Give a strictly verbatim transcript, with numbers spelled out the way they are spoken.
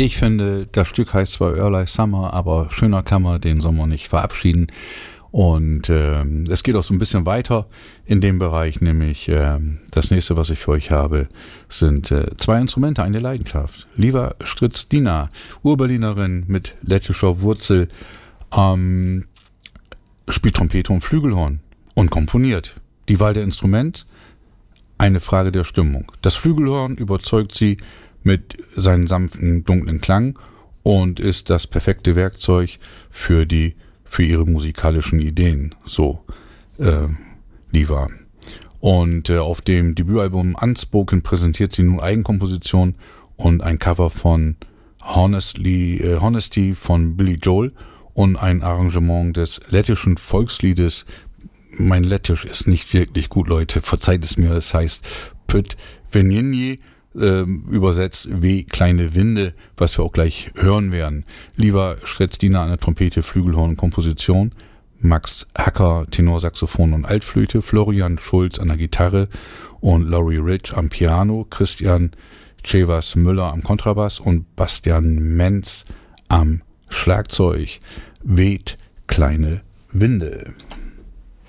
Ich finde, das Stück heißt zwar Early Summer, aber schöner kann man den Sommer nicht verabschieden. Und ähm, es geht auch so ein bisschen weiter in dem Bereich, nämlich ähm, das nächste, was ich für euch habe, sind äh, zwei Instrumente, eine Leidenschaft. Liva Strizdina, Urberlinerin mit lettischer Wurzel, ähm, spielt Trompete und Flügelhorn und komponiert. Die Wahl der Instrument, eine Frage der Stimmung. Das Flügelhorn überzeugt sie mit seinem sanften, dunklen Klang und ist das perfekte Werkzeug für die für ihre musikalischen Ideen, so äh, Liva. Und äh, auf dem Debütalbum Unspoken präsentiert sie nun Eigenkomposition und ein Cover von Honestly, äh, Honesty von Billy Joel und ein Arrangement des lettischen Volksliedes. Mein Lettisch ist nicht wirklich gut, Leute, verzeiht es mir, es heißt Püt Venjenje, äh, übersetzt wie kleine Winde, was wir auch gleich hören werden. Liva Strizdina an der Trompete, Flügelhorn und Komposition, Max Hacker, Tenorsaxophon und Altflöte, Florian Schulz an der Gitarre und Laurie Rich am Piano, Christian Chevas Müller am Kontrabass und Bastian Menz am Schlagzeug. Weht kleine Winde.